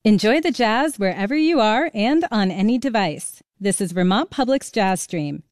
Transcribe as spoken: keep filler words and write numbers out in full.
Enjoy the jazz wherever you are and on any device. This is Vermont Public's Jazz Stream.